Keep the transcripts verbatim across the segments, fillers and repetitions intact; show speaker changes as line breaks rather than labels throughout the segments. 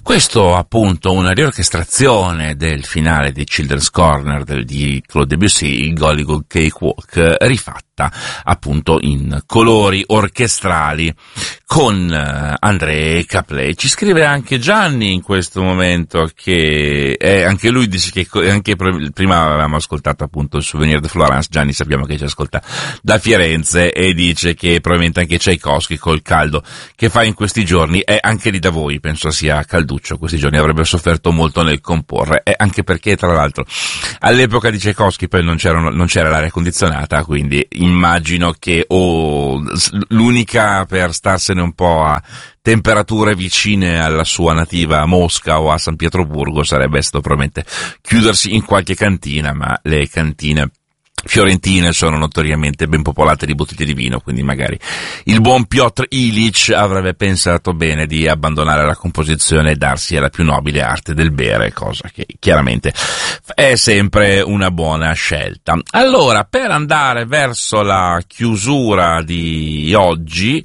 Questo appunto una riorchestrazione del finale di Children's Corner del, di Claude Debussy, il Gollywog Cakewalk, rifatta appunto in colori orchestrali con uh, André Caplet. Ci scrive anche Gianni in questo momento che eh, anche lui dice che anche prima avevamo ascoltato appunto il Souvenir de Florence. Gianni sappiamo che ci ascolta da Firenze e dice che probabilmente anche Tchaikovsky col caldo che fa in questi giorni è anche lì da voi, penso sia calduccio questi giorni, avrebbe sofferto molto nel comporre, e anche perché tra l'altro all'epoca di Tchaikovsky poi non c'era, non c'era l'aria condizionata, quindi immagino che oh, l'unica per starsene un po' a temperature vicine alla sua nativa Mosca o a San Pietroburgo sarebbe stato probabilmente chiudersi in qualche cantina, ma le cantine fiorentine sono notoriamente ben popolate di bottiglie di vino, quindi magari il buon Piotr Ilich avrebbe pensato bene di abbandonare la composizione e darsi alla più nobile arte del bere, cosa che chiaramente è sempre una buona scelta. Allora, per andare verso la chiusura di oggi,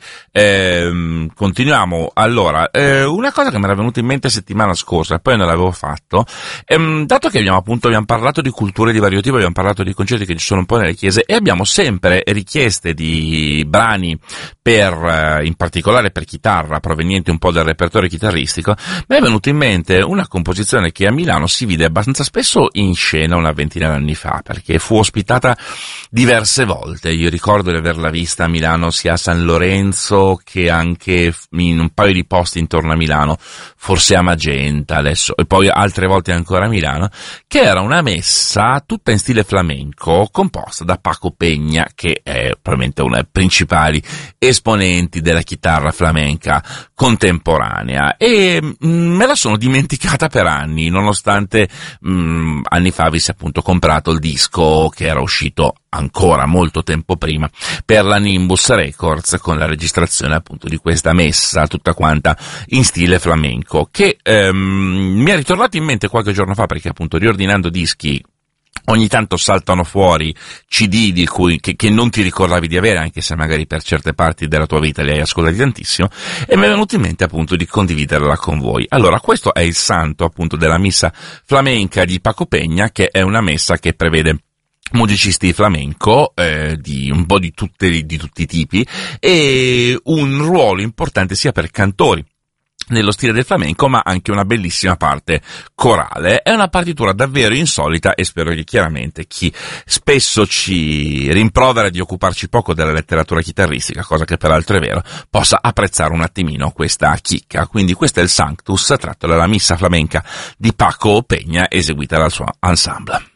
ehm, continuiamo. Allora, eh, una cosa che mi era venuta in mente settimana scorsa, poi non l'avevo fatto, ehm, dato che abbiamo appunto abbiamo parlato di culture di vario tipo, abbiamo parlato di concerti che ci sono un po' nelle chiese e abbiamo sempre richieste di brani per, in particolare per chitarra, provenienti un po' dal repertorio chitarristico, mi è venuto in mente una composizione che a Milano si vide abbastanza spesso in scena una ventina d'anni fa, perché fu ospitata diverse volte. Io ricordo di averla vista a Milano sia a San Lorenzo che anche in un paio di posti intorno a Milano, forse a Magenta adesso, e poi altre volte ancora a Milano, che era una messa tutta in stile flamenco, composta da Paco Peña, che è probabilmente uno dei principali esponenti della chitarra flamenca contemporanea, e mh, me la sono dimenticata per anni, nonostante mh, anni fa avessi appunto comprato il disco che era uscito ancora molto tempo prima per la Nimbus Records, con la registrazione appunto di questa messa tutta quanta in stile flamenco, che ehm, mi è ritornato in mente qualche giorno fa, perché appunto riordinando dischi ogni tanto saltano fuori C D di cui, che, che non ti ricordavi di avere, anche se magari per certe parti della tua vita li hai ascoltati tantissimo, e mi è venuto in mente appunto di condividerla con voi. Allora, questo è il santo appunto della messa flamenca di Paco Peña, che è una messa che prevede musicisti flamenco eh, di un po' di, tutte, di tutti i tipi, e un ruolo importante sia per cantori nello stile del flamenco, ma anche una bellissima parte corale. È una partitura davvero insolita e spero che chiaramente chi spesso ci rimprovera di occuparci poco della letteratura chitarristica, cosa che peraltro è vero, possa apprezzare un attimino questa chicca. Quindi questo è il Sanctus, tratto dalla missa flamenca di Paco Peña, eseguita dal suo ensemble.